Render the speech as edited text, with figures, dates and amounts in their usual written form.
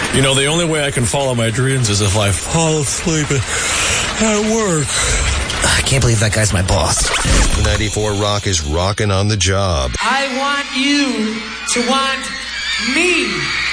You know, the only way I can follow my dreams is if I fall asleep at work. I can't believe that guy's my boss. 94 Rock is rocking on the job. I want you to want me.